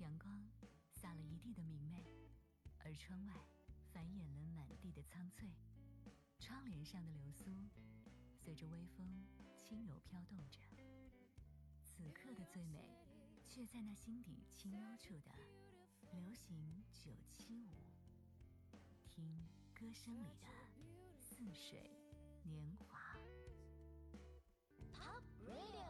阳光洒了一地的明媚，而窗外繁衍了满地的苍翠。窗帘上的流苏随着微风轻柔飘动着，此刻的最美却在那心底清幽处的流行975，听歌声里的似水年华。 Pop Radio